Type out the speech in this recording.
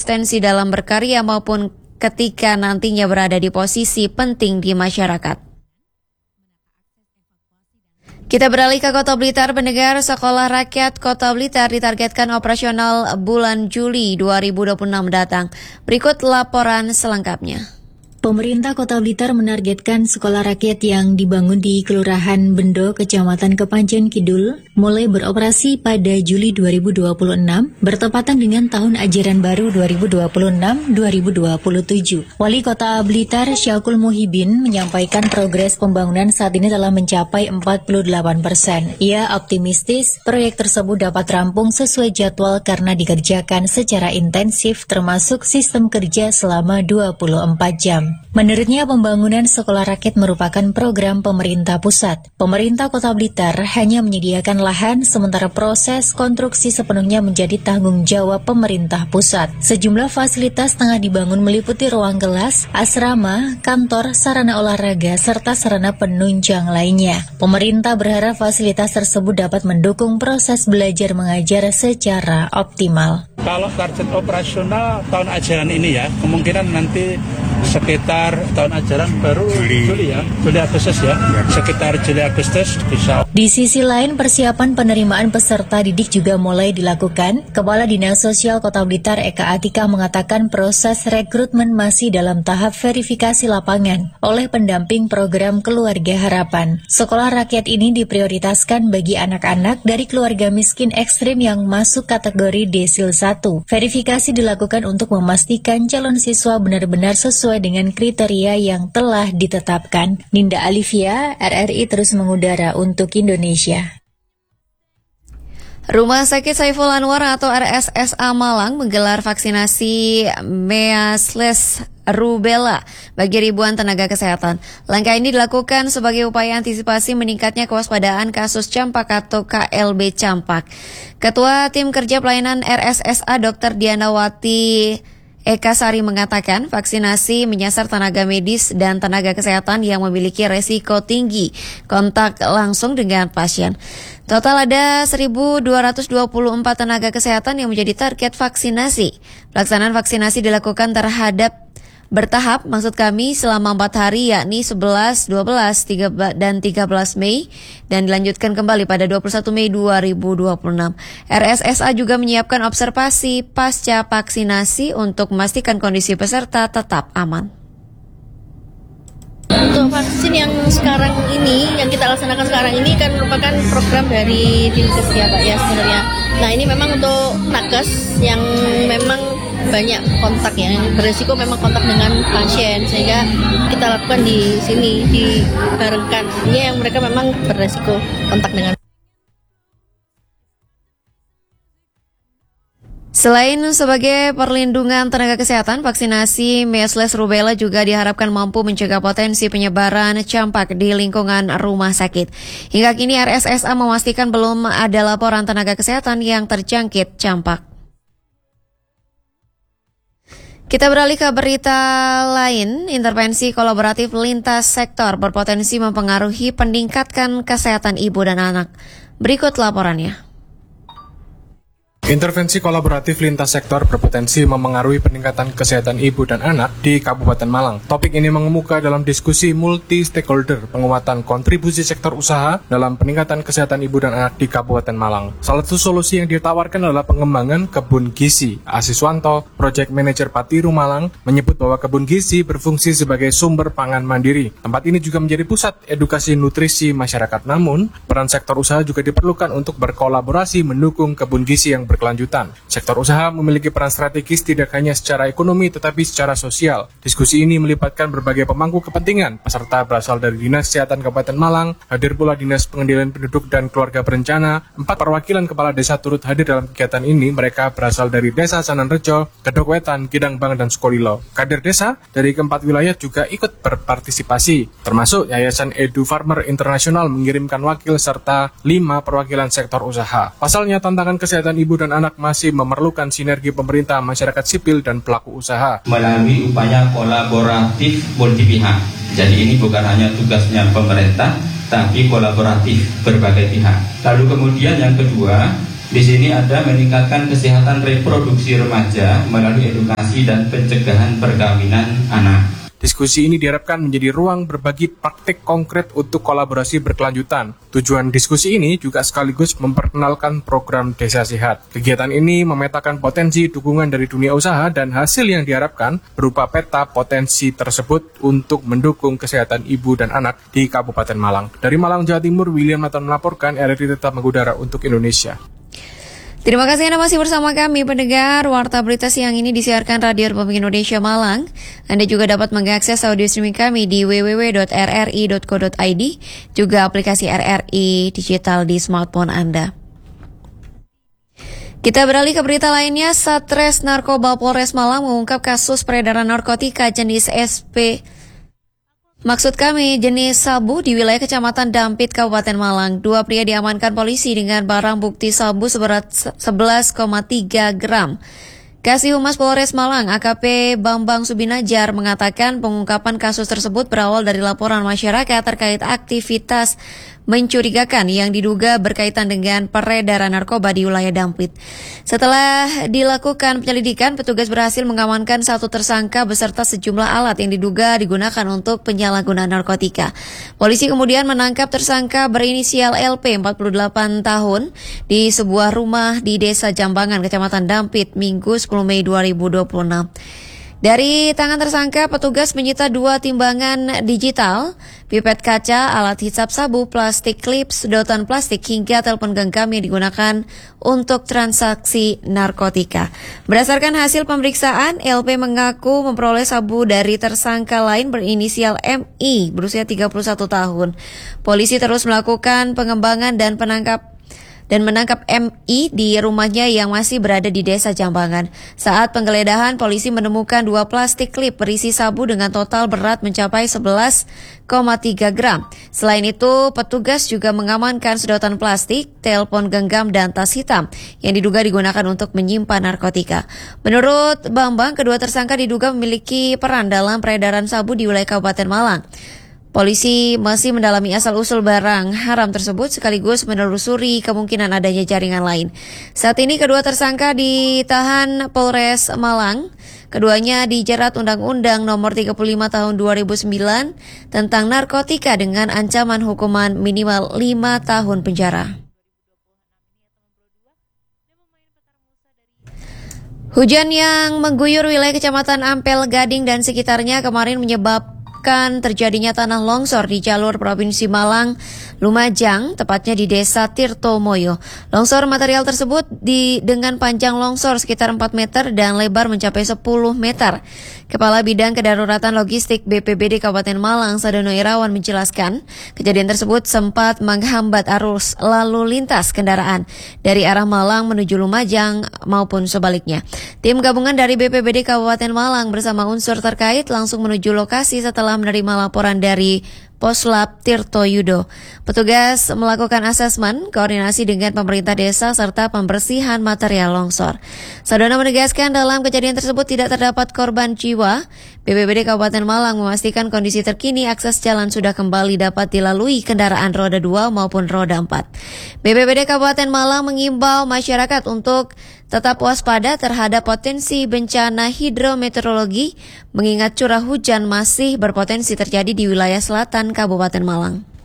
konsistensi dalam berkarya maupun ketika nantinya berada di posisi penting di masyarakat. Kita beralih ke Kota Blitar. Pendengar, Sekolah Rakyat Kota Blitar ditargetkan operasional bulan Juli 2026 mendatang. Berikut laporan selengkapnya. Pemerintah Kota Blitar menargetkan sekolah rakyat yang dibangun di Kelurahan Bendo, Kecamatan Kepanjen Kidul, mulai beroperasi pada Juli 2026, bertepatan dengan tahun ajaran baru 2026-2027. Wali Kota Blitar, Syakul Muhibin, menyampaikan progres pembangunan saat ini telah mencapai 48%. Ia optimistis proyek tersebut dapat rampung sesuai jadwal karena dikerjakan secara intensif termasuk sistem kerja selama 24 jam. Menurutnya, pembangunan sekolah rakyat merupakan program pemerintah pusat. Pemerintah Kota Blitar hanya menyediakan lahan, sementara proses konstruksi sepenuhnya menjadi tanggung jawab pemerintah pusat. Sejumlah fasilitas tengah dibangun meliputi ruang kelas, asrama, kantor, sarana olahraga, serta sarana penunjang lainnya. Pemerintah berharap fasilitas tersebut dapat mendukung proses belajar mengajar secara optimal. Kalau target operasional tahun ajaran ini ya, kemungkinan nanti sekitar tahun ajaran baru Juli Agustus sekitar Juli Agustus bisa. Di sisi lain, persiapan penerimaan peserta didik juga mulai dilakukan. Kepala Dinas Sosial Kota Blitar Eka Atika mengatakan proses rekrutmen masih dalam tahap verifikasi lapangan oleh pendamping program Keluarga Harapan. Sekolah rakyat ini diprioritaskan bagi anak-anak dari keluarga miskin ekstrim yang masuk kategori Desil 1. Verifikasi dilakukan untuk memastikan calon siswa benar-benar sesuai dengan kriteria yang telah ditetapkan. Ninda Alivia, RRI terus mengudara untuk Indonesia. Rumah Sakit Saiful Anwar atau RSSA Malang menggelar vaksinasi measles rubella bagi ribuan tenaga kesehatan. Langkah ini dilakukan sebagai upaya antisipasi meningkatnya kewaspadaan kasus campak atau KLB campak. Ketua Tim Kerja Pelayanan RSSA Dr. Dianawati Eka Sari mengatakan vaksinasi menyasar tenaga medis dan tenaga kesehatan yang memiliki resiko tinggi kontak langsung dengan pasien. Total ada 1.224 tenaga kesehatan yang menjadi target vaksinasi. Pelaksanaan vaksinasi dilakukan bertahap, maksud kami selama 4 hari yakni 11, 12, dan 13 Mei dan dilanjutkan kembali pada 21 Mei 2026. RSSA juga menyiapkan observasi pasca vaksinasi untuk memastikan kondisi peserta tetap aman. Untuk vaksin yang sekarang ini, yang kita laksanakan sekarang ini kan merupakan program dari Dinkes ya Pak ya sebenarnya. Nah ini memang untuk nakes yang memang banyak kontak ya, yang beresiko memang kontak dengan pasien, sehingga kita lakukan di sini, dibarengkan. Ini yang mereka memang beresiko kontak dengan. Selain sebagai perlindungan tenaga kesehatan, vaksinasi measles rubella juga diharapkan mampu mencegah potensi penyebaran campak di lingkungan rumah sakit. Hingga kini RSSA memastikan belum ada laporan tenaga kesehatan yang terjangkit campak. Kita beralih ke berita lain. Intervensi kolaboratif lintas sektor berpotensi mempengaruhi peningkatan kesehatan ibu dan anak. Berikut laporannya. Intervensi kolaboratif lintas sektor berpotensi memengaruhi peningkatan kesehatan ibu dan anak di Kabupaten Malang. Topik ini mengemuka dalam diskusi multi-stakeholder penguatan kontribusi sektor usaha dalam peningkatan kesehatan ibu dan anak di Kabupaten Malang. Salah satu solusi yang ditawarkan adalah pengembangan kebun gizi. Asiswanto, Project Manager Patiru Malang, menyebut bahwa kebun gizi berfungsi sebagai sumber pangan mandiri. Tempat ini juga menjadi pusat edukasi nutrisi masyarakat. Namun, peran sektor usaha juga diperlukan untuk berkolaborasi mendukung kebun gizi yang berkelanjutan. Sektor usaha memiliki peran strategis tidak hanya secara ekonomi tetapi secara sosial. Diskusi ini melibatkan berbagai pemangku kepentingan. Peserta berasal dari Dinas Kesehatan Kabupaten Malang, hadir pula Dinas Pengendalian Penduduk dan Keluarga Berencana. 4 perwakilan kepala desa turut hadir dalam kegiatan ini. Mereka berasal dari Desa Sananrejo, Kedokwetan, Kidang Bang, dan Sukolilo. Kader desa dari keempat wilayah juga ikut berpartisipasi, termasuk Yayasan Edu Farmer Internasional mengirimkan wakil serta 5 perwakilan sektor usaha. Pasalnya, tantangan kesehatan ibu dan anak masih memerlukan sinergi pemerintah, masyarakat sipil, dan pelaku usaha. Melalui upaya kolaboratif multi pihak. Jadi ini bukan hanya tugasnya pemerintah, tapi kolaboratif berbagai pihak. Lalu kemudian yang kedua, di sini ada meningkatkan kesehatan reproduksi remaja melalui edukasi diskriminasi dan pencegahan perkawinan anak. Diskusi ini diharapkan menjadi ruang berbagi praktik konkret untuk kolaborasi berkelanjutan. Tujuan diskusi ini juga sekaligus memperkenalkan program Desa Sehat. Kegiatan ini memetakan potensi dukungan dari dunia usaha dan hasil yang diharapkan berupa peta potensi tersebut untuk mendukung kesehatan ibu dan anak di Kabupaten Malang. Dari Malang, Jawa Timur, William Nathan melaporkan, RRI tetap mengudara untuk Indonesia. Terima kasih Anda masih bersama kami, pendengar. Warta Berita Siang ini disiarkan Radio Republik Indonesia Malang. Anda juga dapat mengakses audio streaming kami di www.rri.co.id, juga aplikasi RRI Digital di smartphone Anda. Kita beralih ke berita lainnya. Satres Narkoba Polres Malang mengungkap kasus peredaran narkotika jenis jenis sabu di wilayah Kecamatan Dampit, Kabupaten Malang. 2 pria diamankan polisi dengan barang bukti sabu seberat 11,3 gram. Kasih Humas Polres Malang, AKP Bambang Subinajar, mengatakan pengungkapan kasus tersebut berawal dari laporan masyarakat terkait aktivitas mencurigakan yang diduga berkaitan dengan peredaran narkoba di wilayah Dampit. Setelah dilakukan penyelidikan, petugas berhasil mengamankan 1 tersangka beserta sejumlah alat yang diduga digunakan untuk penyalahgunaan narkotika. Polisi kemudian menangkap tersangka berinisial LP 48 tahun di sebuah rumah di Desa Jambangan, Kecamatan Dampit, Minggu 10 Mei 2026. Dari tangan tersangka, petugas menyita 2 timbangan digital, pipet kaca, alat hisap sabu, plastik clips, sedotan plastik, hingga telepon genggam yang digunakan untuk transaksi narkotika. Berdasarkan hasil pemeriksaan, LP mengaku memperoleh sabu dari tersangka lain berinisial MI berusia 31 tahun. Polisi terus melakukan pengembangan dan menangkap MI di rumahnya yang masih berada di Desa Jambangan. Saat penggeledahan, polisi menemukan 2 plastik klip berisi sabu dengan total berat mencapai 11,3 gram. Selain itu, petugas juga mengamankan sedotan plastik, telepon genggam, dan tas hitam yang diduga digunakan untuk menyimpan narkotika. Menurut Bambang, kedua tersangka diduga memiliki peran dalam peredaran sabu di wilayah Kabupaten Malang. Polisi masih mendalami asal-usul barang haram tersebut sekaligus menelusuri kemungkinan adanya jaringan lain. Saat ini kedua tersangka ditahan Polres Malang. Keduanya dijerat Undang-Undang Nomor 35 Tahun 2009 tentang narkotika dengan ancaman hukuman minimal 5 tahun penjara. Hujan yang mengguyur wilayah Kecamatan Ampel Gading dan sekitarnya kemarin menyebabkan terjadinya tanah longsor di jalur Provinsi Malang, Lumajang, tepatnya di Desa Tirtomoyo. Longsor material tersebut dengan panjang longsor sekitar 4 meter dan lebar mencapai 10 meter. Kepala Bidang Kedaruratan Logistik BPBD Kabupaten Malang, Sadono Irawan, menjelaskan kejadian tersebut sempat menghambat arus lalu lintas kendaraan dari arah Malang menuju Lumajang maupun sebaliknya. Tim gabungan dari BPBD Kabupaten Malang bersama unsur terkait langsung menuju lokasi setelah menerima laporan dari Poslab Tirto Yudo. Petugas melakukan asesmen, koordinasi dengan pemerintah desa serta pembersihan material longsor. Sadono menegaskan dalam kejadian tersebut tidak terdapat korban jiwa. BPBD Kabupaten Malang memastikan kondisi terkini akses jalan sudah kembali dapat dilalui kendaraan roda 2 maupun roda 4. BPBD Kabupaten Malang mengimbau masyarakat untuk tetap waspada terhadap potensi bencana hidrometeorologi mengingat curah hujan masih berpotensi terjadi di wilayah selatan Kabupaten Malang.